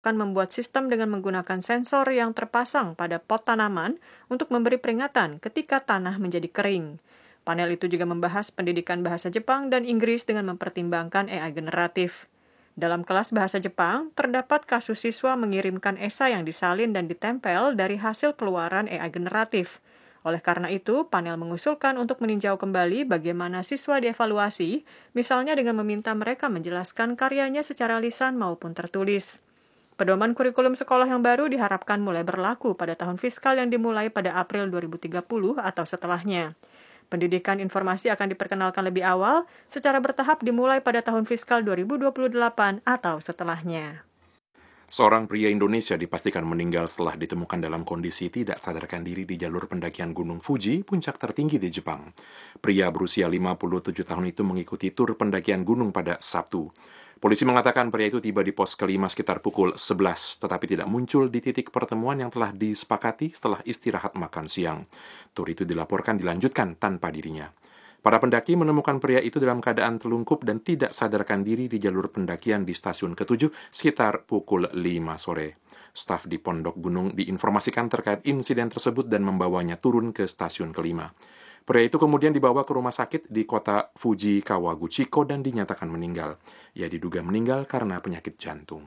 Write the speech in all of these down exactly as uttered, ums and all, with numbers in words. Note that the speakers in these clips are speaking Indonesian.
akan membuat sistem dengan menggunakan sensor yang terpasang pada pot tanaman untuk memberi peringatan ketika tanah menjadi kering. Panel itu juga membahas pendidikan bahasa Jepang dan Inggris dengan mempertimbangkan A I generatif. Dalam kelas bahasa Jepang, terdapat kasus siswa mengirimkan esai yang disalin dan ditempel dari hasil keluaran A I generatif. Oleh karena itu, panel mengusulkan untuk meninjau kembali bagaimana siswa dievaluasi, misalnya dengan meminta mereka menjelaskan karyanya secara lisan maupun tertulis. Pedoman kurikulum sekolah yang baru diharapkan mulai berlaku pada tahun fiskal yang dimulai pada April dua ribu tiga puluh atau setelahnya. Pendidikan informasi akan diperkenalkan lebih awal, secara bertahap dimulai pada tahun fiskal dua ribu dua puluh delapan atau setelahnya. Seorang pria Indonesia dipastikan meninggal setelah ditemukan dalam kondisi tidak sadarkan diri di jalur pendakian Gunung Fuji, puncak tertinggi di Jepang. Pria berusia lima puluh tujuh tahun itu mengikuti tur pendakian gunung pada Sabtu. Polisi mengatakan pria itu tiba di pos kelima sekitar pukul sebelas, tetapi tidak muncul di titik pertemuan yang telah disepakati setelah istirahat makan siang. Tur itu dilaporkan dilanjutkan tanpa dirinya. Para pendaki menemukan pria itu dalam keadaan telungkup dan tidak sadarkan diri di jalur pendakian di stasiun ketujuh sekitar pukul lima sore. Staf di Pondok Gunung diinformasikan terkait insiden tersebut dan membawanya turun ke stasiun kelima. Pria itu kemudian dibawa ke rumah sakit di kota Fuji Kawaguchiko dan dinyatakan meninggal. Ia diduga meninggal karena penyakit jantung.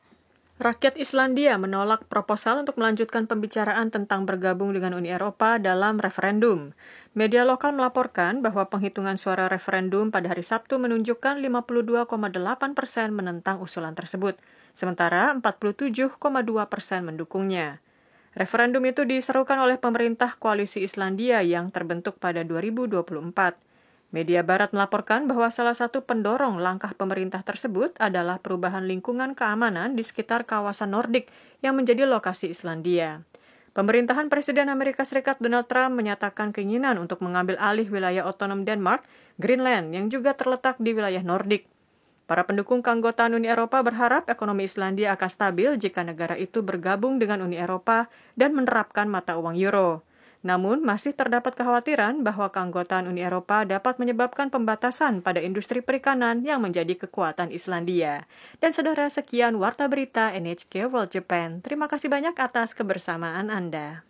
Rakyat Islandia menolak proposal untuk melanjutkan pembicaraan tentang bergabung dengan Uni Eropa dalam referendum. Media lokal melaporkan bahwa penghitungan suara referendum pada hari Sabtu menunjukkan lima puluh dua koma delapan persen menentang usulan tersebut, sementara empat puluh tujuh koma dua persen mendukungnya. Referendum itu diserukan oleh pemerintah koalisi Islandia yang terbentuk pada dua ribu dua puluh empat. Media Barat melaporkan bahwa salah satu pendorong langkah pemerintah tersebut adalah perubahan lingkungan keamanan di sekitar kawasan Nordik yang menjadi lokasi Islandia. Pemerintahan Presiden Amerika Serikat Donald Trump menyatakan keinginan untuk mengambil alih wilayah otonom Denmark, Greenland, yang juga terletak di wilayah Nordik. Para pendukung keanggotaan Uni Eropa berharap ekonomi Islandia akan stabil jika negara itu bergabung dengan Uni Eropa dan menerapkan mata uang euro. Namun, masih terdapat kekhawatiran bahwa keanggotaan Uni Eropa dapat menyebabkan pembatasan pada industri perikanan yang menjadi kekuatan Islandia. Dan saudara, sekian Warta Berita N H K World Japan. Terima kasih banyak atas kebersamaan Anda.